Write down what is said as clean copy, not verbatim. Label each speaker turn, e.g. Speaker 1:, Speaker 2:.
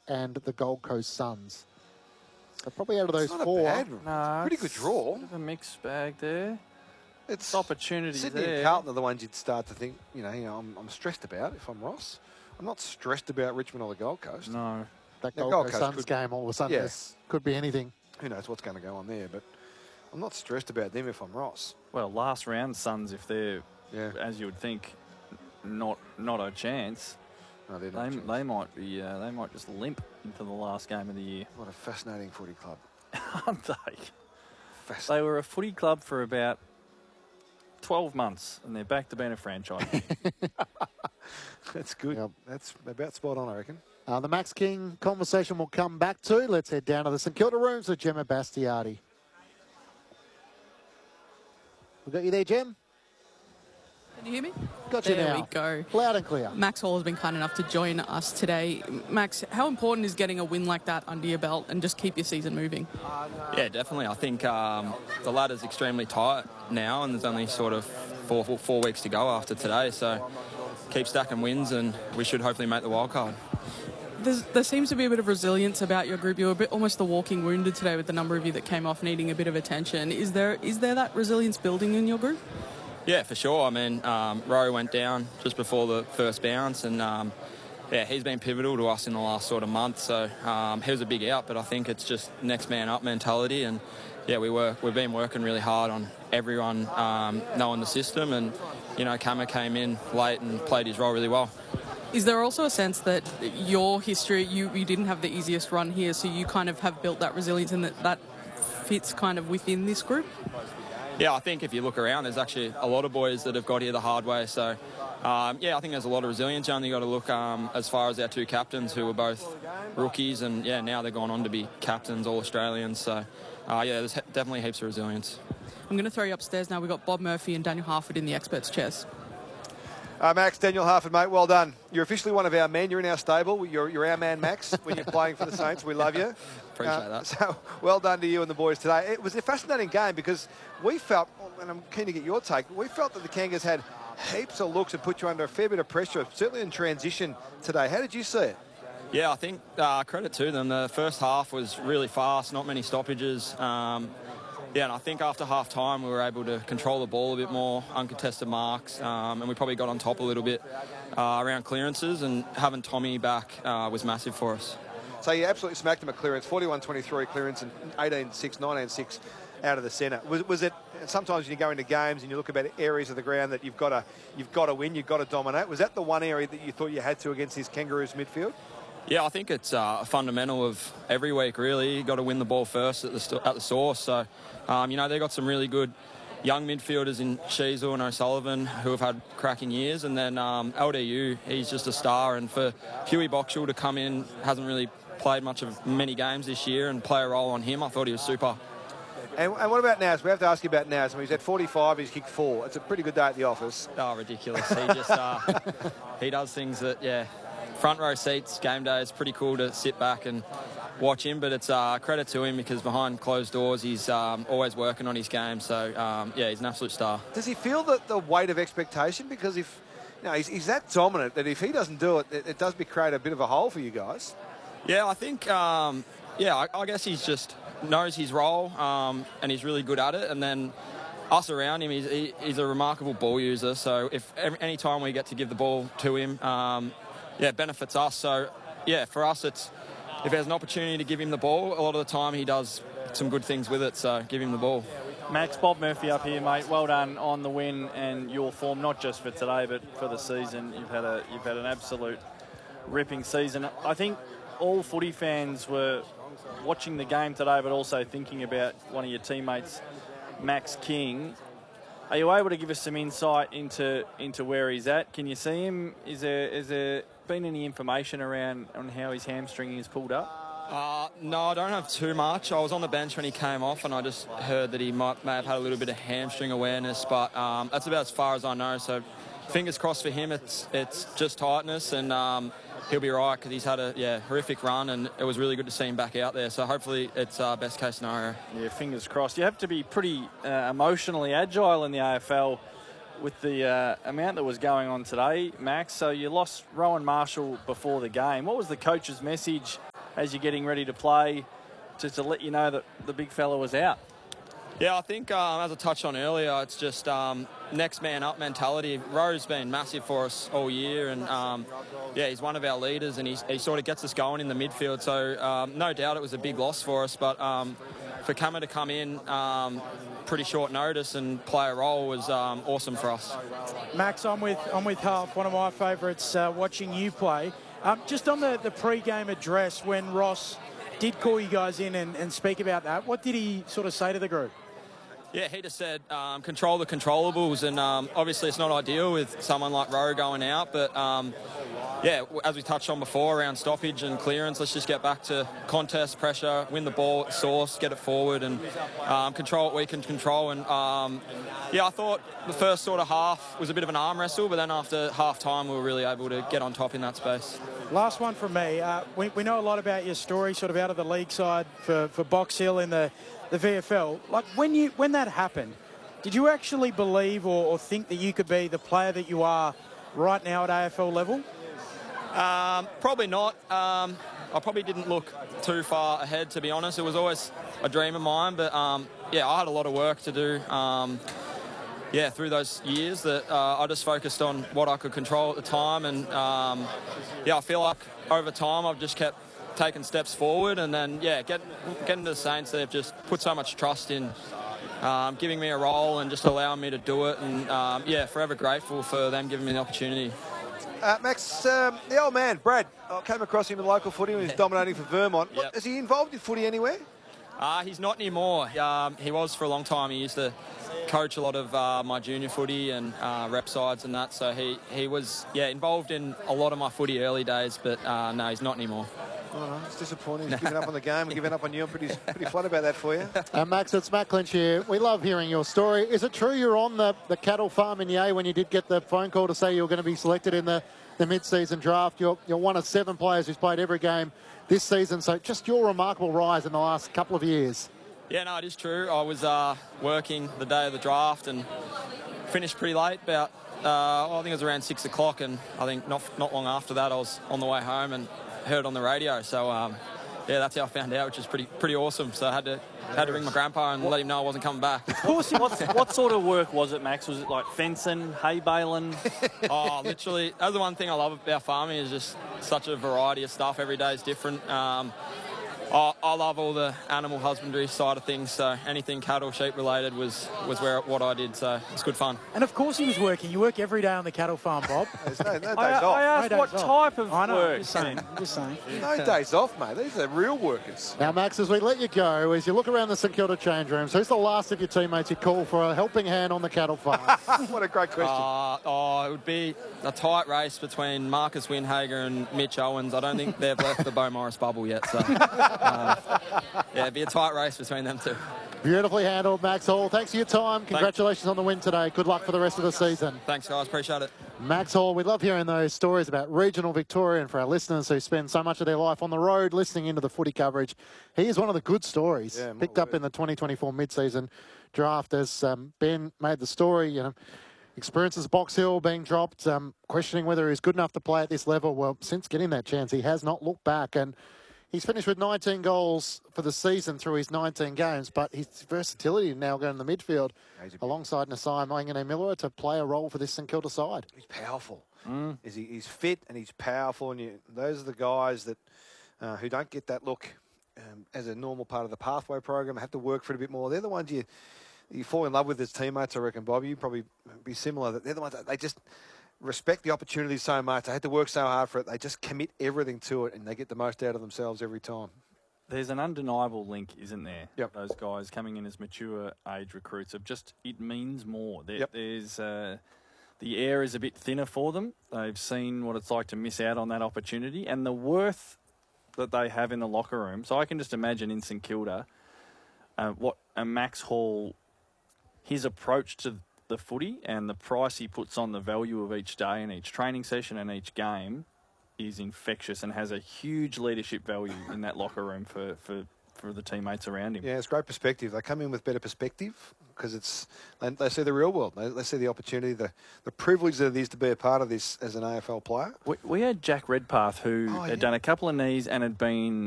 Speaker 1: and the Gold Coast Suns. So probably out of those
Speaker 2: It's not
Speaker 1: four.
Speaker 2: a pretty good draw.
Speaker 3: Bit of a mixed bag there.
Speaker 2: It's
Speaker 3: opportunity
Speaker 2: Sydney
Speaker 3: there.
Speaker 2: and Carlton are the ones you'd start to think, I'm stressed about if I'm Ross. I'm not stressed about Richmond or the Gold Coast.
Speaker 3: No.
Speaker 1: That
Speaker 2: Now,
Speaker 1: Gold Coast Suns game, all of a sudden, this could be anything.
Speaker 2: Who knows what's going to go on there, but I'm not stressed about them if I'm Ross.
Speaker 3: Well, last round Suns, if they're, as you would think, not a chance,
Speaker 2: no, they're not
Speaker 3: they might be. They might just limp into the last game of the year.
Speaker 2: What a fascinating footy club,
Speaker 3: aren't they? They were a footy club for about 12 months, and they're back to being a franchise.
Speaker 2: That's good. Yep. That's about spot on, I reckon.
Speaker 1: The Max King conversation will come back to. Let's head down to the St Kilda rooms with Gemma Bastiardi. We got you there, Gem?
Speaker 4: Can you hear me?
Speaker 1: Got you now.
Speaker 4: There we go.
Speaker 1: Loud and clear.
Speaker 4: Max Hall has been kind enough to join us today. Max, how important is getting a win like that under your belt and just keep your season moving?
Speaker 5: Yeah, definitely. I think the ladder's extremely tight now, and there's only sort of four weeks to go after today. So keep stacking wins, and we should hopefully make the wild card.
Speaker 4: There seems to be a bit of resilience about your group. You were a bit almost the walking wounded today with the number of you that came off needing a bit of attention. Is there that resilience building in your group?
Speaker 5: Yeah, for sure. I mean, Rowe went down just before the first bounce, and he's been pivotal to us in the last sort of month. So he was a big out, but I think it's just next man up mentality. And we've been working really hard on everyone knowing the system, and Kama came in late and played his role really well.
Speaker 4: Is there also a sense that your history, you didn't have the easiest run here, so you kind of have built that resilience and that fits kind of within this group?
Speaker 5: Yeah, I think if you look around, there's actually a lot of boys that have got here the hard way. So, I think there's a lot of resilience. You only got to look as far as our two captains, who were both rookies, and now they're gone on to be captains, all Australians. So, there's definitely heaps of resilience.
Speaker 4: I'm going to throw you upstairs now. We've got Bob Murphy and Daniel Harford in the experts' chairs.
Speaker 2: Max, Daniel Harford, mate, well done. You're officially one of our men. You're in our stable. You're our man, Max, when you're playing for the Saints. We love you.
Speaker 5: Appreciate that.
Speaker 2: So, well done to you and the boys today. It was a fascinating game because we felt, and I'm keen to get your take, we felt that the Kangas had heaps of looks and put you under a fair bit of pressure, certainly in transition today. How did you see it?
Speaker 5: Yeah, I think credit to them. The first half was really fast, not many stoppages. And I think after half-time we were able to control the ball a bit more, uncontested marks, and we probably got on top a little bit around clearances, and having Tommy back was massive for us.
Speaker 2: So you absolutely smacked them at clearance, 41-23 clearance and 18-6, 19-6 out of the centre. Was it, sometimes when you go into games and you look about areas of the ground that you've got to win, you've got to dominate, was that the one area that you thought you had to against this Kangaroos midfield?
Speaker 5: Yeah, I think it's a fundamental of every week, really. You've got to win the ball first at the source. So, they've got some really good young midfielders in Sheasel and O'Sullivan who have had cracking years. And then LDU, he's just a star. And for Huey Boxall to come in, hasn't really played many games this year, and play a role on him, I thought he was super.
Speaker 2: And what about Naz? We have to ask you about Naz. I mean, he's at 45, he's kicked 4. It's a pretty good day at the office.
Speaker 5: Oh, ridiculous. He just he does things that, front row seats, game day, is pretty cool to sit back and watch him, but it's credit to him because behind closed doors he's always working on his game. So, he's an absolute star.
Speaker 2: Does he feel the weight of expectation? Because if he's that dominant that if he doesn't do it, it does create a bit of a hole for you guys.
Speaker 5: Yeah, I think, I guess he's just knows his role and he's really good at it. And then us around him, he's a remarkable ball user. So if any time we get to give the ball to him, it benefits us. So, for us, it's if there's an opportunity to give him the ball, a lot of the time he does some good things with it. So give him the ball.
Speaker 3: Max, Bob Murphy up here, mate. Well done on the win and your form, not just for today, but for the season. You've had an absolute ripping season. I think all footy fans were watching the game today, but also thinking about one of your teammates, Max King. Are you able to give us some insight into where he's at? Can you see him? Is there been any information around on how his hamstring is pulled up?
Speaker 5: No, I don't have too much. I was on the bench when he came off, and I just heard that he may have had a little bit of hamstring awareness, but that's about as far as I know. So fingers crossed for him. It's just tightness, and he'll be right because he's had a horrific run, and it was really good to see him back out there. So hopefully it's best case scenario. Yeah,
Speaker 3: fingers crossed. You have to be pretty emotionally agile in the AFL with the amount that was going on today, Max. So you lost Rowan Marshall before the game. What was the coach's message as you're getting ready to play, just to let you know that the big fella was out?
Speaker 5: Yeah, I think as I touched on earlier, it's just next man up mentality. Rowe's been massive for us all year, and yeah, he's one of our leaders, and he sort of gets us going in the midfield. So no doubt it was a big loss for us, but for Kama to come in pretty short notice and play a role was awesome for us.
Speaker 6: Max, I'm with Huff, one of my favourites, watching you play. Just on the pre-game address, when Ross did call you guys in and speak about that, what did he sort of say to the group?
Speaker 5: Yeah, he just said control the controllables, and obviously it's not ideal with someone like Rowe going out, but yeah, as we touched on before around stoppage and clearance, let's just get back to contest, pressure, win the ball at source, get it forward, and control what we can control. And yeah, I thought the first sort of half was a bit of an arm wrestle, but then after half time we were really able to get on top in that space.
Speaker 6: Last one from me. We know a lot about your story, sort of out of the league side for Box Hill in the VFL. Like when that happened, did you actually believe or think that you could be the player that you are right now at AFL level?
Speaker 5: Probably not. I probably didn't look too far ahead, to be honest. It was always a dream of mine, but yeah, I had a lot of work to do. Yeah, through those years that I just focused on what I could control at the time, and yeah, I feel like over time I've just kept taking steps forward, and then yeah, getting to the Saints, they've just put so much trust in giving me a role and just allowing me to do it, and yeah, forever grateful for them giving me the opportunity.
Speaker 2: Max, the old man, Brad, I came across him in local footy when he was dominating for Vermont.
Speaker 5: Yep.
Speaker 2: Is he involved in footy anywhere?
Speaker 5: He's not anymore. He was for a long time. He used to coach a lot of my junior footy and rep sides and that, so he was involved in a lot of my footy early days, but no, he's not anymore.
Speaker 2: Oh, no, it's disappointing. He's given up on the game and given up on you. I'm pretty flat about that for you.
Speaker 1: Max, it's Matt Clinch here. We love hearing your story. Is it true you're on the cattle farm in Yea when you did get the phone call to say you were going to be selected in the mid-season draft? You're one of 7 players who's played every game this season, so just your remarkable rise in the last couple of years.
Speaker 5: Yeah, no, it is true. I was working the day of the draft and finished pretty late, about I think it was around 6 o'clock, and I think not long after that I was on the way home and heard on the radio. So yeah, that's how I found out, which is pretty awesome. So I had to ring my grandpa and let him know I wasn't coming back.
Speaker 3: Of course. What sort of work was it, Max? Was it like fencing, hay baling?
Speaker 5: Oh, literally. That's the one thing I love about farming, is just such a variety of stuff. Every day is different. I love all the animal husbandry side of things, so anything cattle, sheep related was what I did, so it's good fun.
Speaker 6: And of course he was working. You work every day on the cattle farm, Bob.
Speaker 2: There's no days off.
Speaker 3: I asked
Speaker 6: No
Speaker 3: what
Speaker 6: days off.
Speaker 3: type of
Speaker 6: I know,
Speaker 3: work.
Speaker 6: just saying.
Speaker 2: No days off, mate. These are real workers.
Speaker 1: Now, Max, as we let you go, as you look around the St Kilda change rooms, who's the last of your teammates you call for a helping hand on the cattle farm?
Speaker 2: What a great question.
Speaker 5: It would be a tight race between Marcus Windhager and Mitch Owens. I don't think they've left the Beau Morris bubble yet, so yeah, it'd be a tight race between them two.
Speaker 1: Beautifully handled, Max Hall. Thanks for your time. Congratulations on the win today. Good luck for the rest of the season.
Speaker 5: Thanks, guys. Appreciate it.
Speaker 1: Max Hall, we love hearing those stories about regional Victoria, and for our listeners who spend so much of their life on the road listening into the footy coverage, he is one of the good stories.
Speaker 2: Yeah,
Speaker 1: picked up in the 2024 mid-season draft as Ben made the story, experiences Box Hill being dropped, questioning whether he's good enough to play at this level. Well, since getting that chance, he has not looked back, and he's finished with 19 goals for the season through his 19 games, but his versatility now going in the midfield alongside Nasai Mangane-Miller to play a role for this St Kilda side.
Speaker 2: He's powerful. He's fit and he's powerful, and those are the guys that who don't get that look as a normal part of the pathway program, have to work for it a bit more. They're the ones you fall in love with as teammates, I reckon, Bob. You'd probably be similar. They're the ones that they just respect the opportunity so much. They had to work so hard for it. They just commit everything to it, and they get the most out of themselves every time.
Speaker 3: There's an undeniable link, isn't there?
Speaker 2: Yep.
Speaker 3: Those guys coming in as mature age recruits of just, it means more. There's the air is a bit thinner for them. They've seen what it's like to miss out on that opportunity, and the worth that they have in the locker room. So I can just imagine in St Kilda what a Max Hall, his approach to the footy and the price he puts on the value of each day and each training session and each game is infectious and has a huge leadership value in that locker room for the teammates around him.
Speaker 2: Yeah, it's great perspective. They come in with better perspective because they see the real world. They see the opportunity, the privilege that it is to be a part of this as an AFL player.
Speaker 3: We had Jack Redpath, who had done a couple of knees and had been